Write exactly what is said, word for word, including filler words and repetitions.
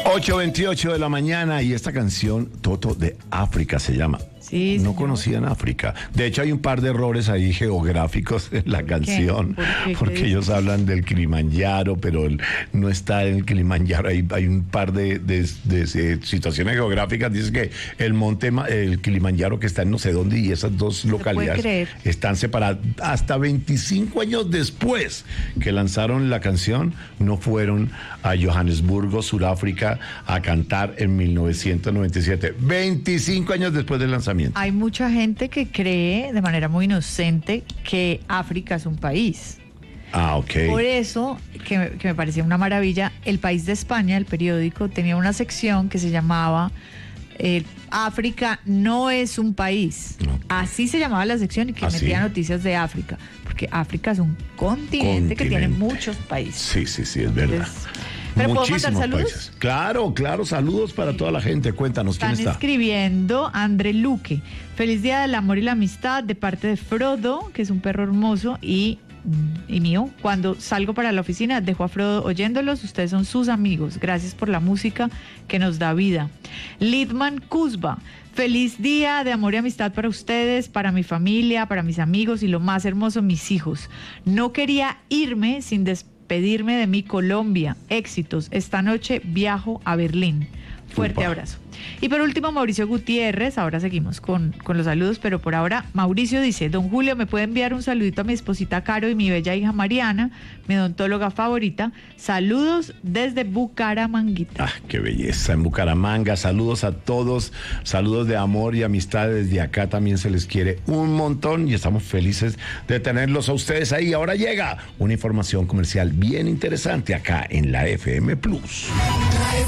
ocho veintiocho de la mañana y esta canción, Toto de África se llama. Sí, no señor. conocían África. De hecho, hay un par de errores ahí geográficos en la canción. ¿Por qué? Porque ¿Qué ellos dices? hablan del Kilimanjaro, pero el- no está en el Kilimanjaro. Hay, hay un par de, de- de- de situaciones geográficas. Dice que el monte, Ma- el Kilimanjaro que está en no sé dónde y esas dos puede localidades creer. están separadas. Hasta veinticinco años después que lanzaron la canción, no fueron a Johannesburgo, Sudáfrica, a cantar en mil novecientos noventa y siete. veinticinco años después del lanzamiento. Hay mucha gente que cree de manera muy inocente que África es un país. Ah, ok. Por eso, que, me- que me parecía una maravilla, El País de España, el periódico, tenía una sección que se llamaba eh, África no es un país. Ok. Así se llamaba la sección y que ¿Ah, sí? metía noticias de África. Porque África es un continente, que tiene Continente. muchos países. Sí, sí, sí, es verdad. Entonces, ¿pero puedo mandar saludos? países. Claro, claro, saludos para toda la gente. Cuéntanos, ¿quién Están está? escribiendo André Luque. Feliz día del amor y la amistad de parte de Frodo, que es un perro hermoso, y, y mío. Cuando salgo para la oficina, dejo a Frodo oyéndolos. Ustedes son sus amigos. Gracias por la música que nos da vida. Lidman Kuzba. Feliz día de amor y amistad para ustedes, para mi familia, para mis amigos y lo más hermoso, mis hijos. No quería irme sin despedirme de mi Colombia. Éxitos. Esta noche viajo a Berlín. Fuerte Upa. abrazo. Y por último, Mauricio Gutiérrez. Ahora seguimos con, con los saludos, pero por ahora, Mauricio dice: Don Julio, ¿me puede enviar un saludito a mi esposita Caro y mi bella hija Mariana, mi odontóloga favorita? Saludos desde Bucaramanguita. Ah, qué belleza, en Bucaramanga. Saludos a todos, saludos de amor y amistad. Desde acá también se les quiere un montón y estamos felices de tenerlos a ustedes ahí. Ahora llega una información comercial bien interesante acá en la F M Plus.